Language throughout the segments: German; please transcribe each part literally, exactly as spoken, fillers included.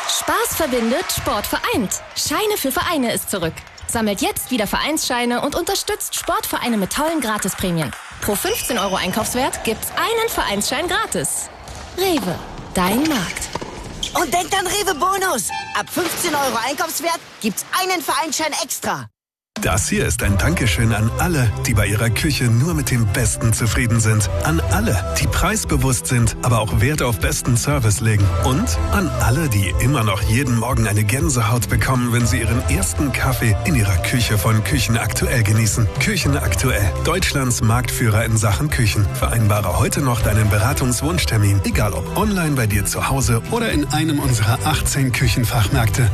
Spaß verbindet, Sport vereint. Scheine für Vereine ist zurück. Sammelt jetzt wieder Vereinsscheine und unterstützt Sportvereine mit tollen Gratisprämien. Pro fünfzehn Euro Einkaufswert gibt's einen Vereinsschein gratis. Rewe, dein Markt. Und denkt an Rewe Bonus. Ab fünfzehn Euro Einkaufswert gibt's einen Vereinsschein extra. Das hier ist ein Dankeschön an alle, die bei ihrer Küche nur mit dem Besten zufrieden sind. An alle, die preisbewusst sind, aber auch Wert auf besten Service legen. Und an alle, die immer noch jeden Morgen eine Gänsehaut bekommen, wenn sie ihren ersten Kaffee in ihrer Küche von Küchenaktuell genießen. Küchenaktuell, Deutschlands Marktführer in Sachen Küchen. Vereinbare heute noch deinen Beratungswunschtermin, egal ob online bei dir zu Hause oder in einem unserer achtzehn Küchenfachmärkte.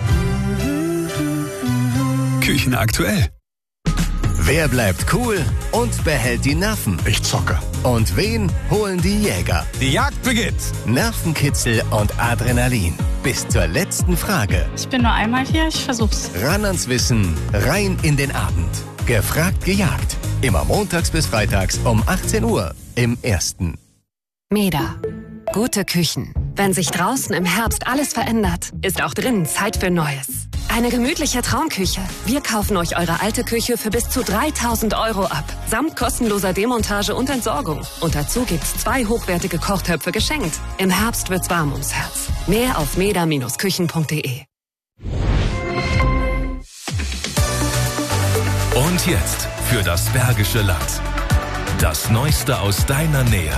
Küchenaktuell. Wer bleibt cool und behält die Nerven? Ich zocke. Und wen holen die Jäger? Die Jagd beginnt. Nervenkitzel und Adrenalin. Bis zur letzten Frage. Ich bin nur einmal hier, ich versuch's. Ran ans Wissen, rein in den Abend. Gefragt, gejagt. Immer montags bis freitags um achtzehn Uhr im Ersten. Meda. Gute Küchen. Wenn sich draußen im Herbst alles verändert, ist auch drinnen Zeit für Neues. Eine gemütliche Traumküche. Wir kaufen euch eure alte Küche für bis zu dreitausend Euro ab. Samt kostenloser Demontage und Entsorgung. Und dazu gibt's zwei hochwertige Kochtöpfe geschenkt. Im Herbst wird's warm ums Herz. Mehr auf meda Bindestrich küchen punkt de. Und jetzt für das Bergische Land. Das Neueste aus deiner Nähe.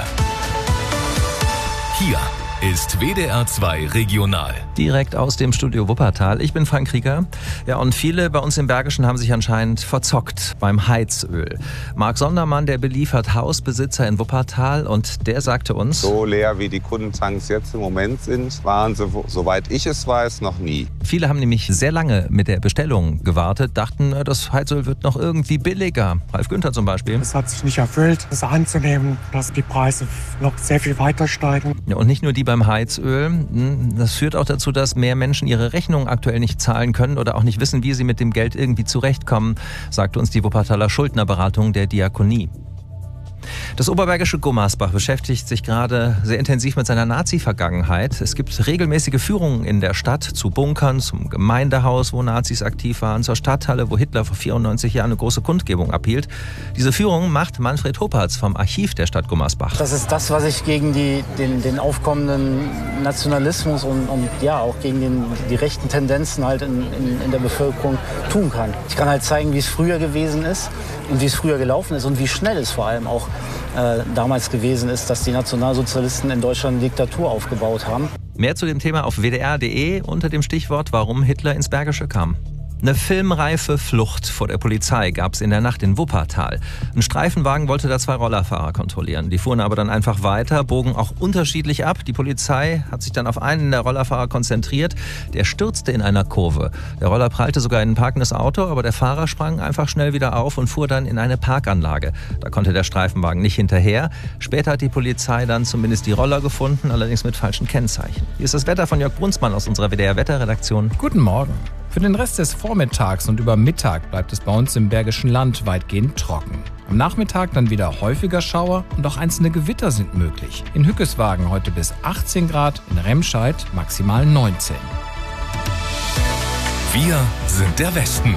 Hier ist W D R zwei Regional. Direkt aus dem Studio Wuppertal. Ich bin Frank Krieger. Ja, und viele bei uns im Bergischen haben sich anscheinend verzockt beim Heizöl. Marc Sondermann, der beliefert Hausbesitzer in Wuppertal, und der sagte uns: So leer wie die Kundentanks jetzt im Moment sind, waren sie, soweit ich es weiß, noch nie. Viele haben nämlich sehr lange mit der Bestellung gewartet, dachten, das Heizöl wird noch irgendwie billiger. Ralf Günther zum Beispiel. Es hat sich nicht erfüllt, es anzunehmen, dass die Preise noch sehr viel weiter steigen. Ja, und nicht nur die beim Heizöl. Das führt auch dazu, dass mehr Menschen ihre Rechnungen aktuell nicht zahlen können oder auch nicht wissen, wie sie mit dem Geld irgendwie zurechtkommen, sagte uns die Wuppertaler Schuldnerberatung der Diakonie. Das oberbergische Gummersbach beschäftigt sich gerade sehr intensiv mit seiner Nazi-Vergangenheit. Es gibt regelmäßige Führungen in der Stadt zu Bunkern, zum Gemeindehaus, wo Nazis aktiv waren, zur Stadthalle, wo Hitler vor vierundneunzig Jahren eine große Kundgebung abhielt. Diese Führung macht Manfred Hoppertz vom Archiv der Stadt Gummersbach. Das ist das, was ich gegen die, den, den aufkommenden Nationalismus und, und ja auch gegen den, die rechten Tendenzen halt in, in, in der Bevölkerung tun kann. Ich kann halt zeigen, wie es früher gewesen ist und wie es früher gelaufen ist und wie schnell es vor allem auch äh, damals gewesen ist, dass die Nationalsozialisten in Deutschland eine Diktatur aufgebaut haben. Mehr zu dem Thema auf w d r punkt de unter dem Stichwort Warum Hitler ins Bergische kam. Eine filmreife Flucht vor der Polizei gab es in der Nacht in Wuppertal. Ein Streifenwagen wollte da zwei Rollerfahrer kontrollieren. Die fuhren aber dann einfach weiter, bogen auch unterschiedlich ab. Die Polizei hat sich dann auf einen der Rollerfahrer konzentriert. Der stürzte in einer Kurve. Der Roller prallte sogar in ein parkendes Auto, aber der Fahrer sprang einfach schnell wieder auf und fuhr dann in eine Parkanlage. Da konnte der Streifenwagen nicht hinterher. Später hat die Polizei dann zumindest die Roller gefunden, allerdings mit falschen Kennzeichen. Hier ist das Wetter von Jörg Brunsmann aus unserer W D R-Wetterredaktion. Guten Morgen. Für den Rest des Vormittags und über Mittag bleibt es bei uns im Bergischen Land weitgehend trocken. Am Nachmittag dann wieder häufiger Schauer und auch einzelne Gewitter sind möglich. In Hückeswagen heute bis achtzehn Grad, in Remscheid maximal neunzehn. Wir sind der Westen.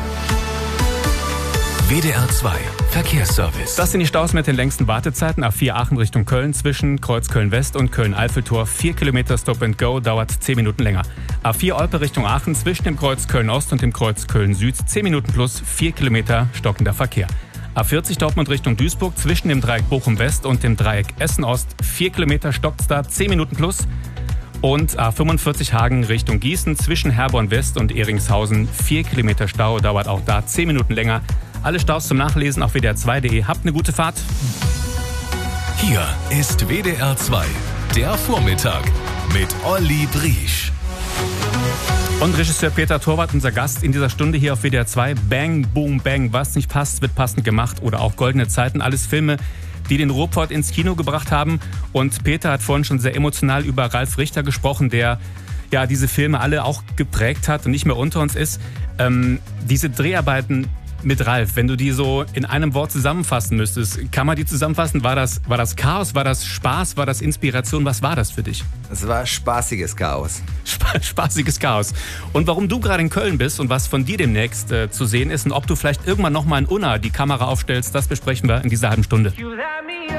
W D R zwei Verkehrsservice. Das sind die Staus mit den längsten Wartezeiten. A vier Aachen Richtung Köln zwischen Kreuz Köln-West und Köln-Eiffeltor. vier Kilometer Stop and Go, dauert zehn Minuten länger. A vier Olpe Richtung Aachen zwischen dem Kreuz Köln-Ost und dem Kreuz Köln-Süd. zehn Minuten plus, vier Kilometer stockender Verkehr. A vierzig Dortmund Richtung Duisburg zwischen dem Dreieck Bochum-West und dem Dreieck Essen-Ost. vier Kilometer stockt's da, zehn Minuten plus. Und A fünfundvierzig Hagen Richtung Gießen zwischen Herborn-West und Eringshausen. vier Kilometer Stau, dauert auch da zehn Minuten länger. Alle Staus zum Nachlesen auf w d r zwei punkt de. Habt eine gute Fahrt. Hier ist W D R zwei, der Vormittag mit Olli Briesch. Und Regisseur Peter Torwart, unser Gast in dieser Stunde hier auf W D R zwei. Bang, Boom, Bang. Was nicht passt, wird passend gemacht. Oder auch Goldene Zeiten. Alles Filme, die den Ruhrpott ins Kino gebracht haben. Und Peter hat vorhin schon sehr emotional über Ralf Richter gesprochen, der ja diese Filme alle auch geprägt hat und nicht mehr unter uns ist. Ähm, diese Dreharbeiten mit Ralf. Wenn du die so in einem Wort zusammenfassen müsstest, kann man die zusammenfassen? War das, war das Chaos, war das Spaß, war das Inspiration? Was war das für dich? Es war spaßiges Chaos. Sp- spaßiges Chaos. Und warum du gerade in Köln bist und was von dir demnächst äh, zu sehen ist und ob du vielleicht irgendwann nochmal in Unna die Kamera aufstellst, das besprechen wir in dieser halben Stunde. You let me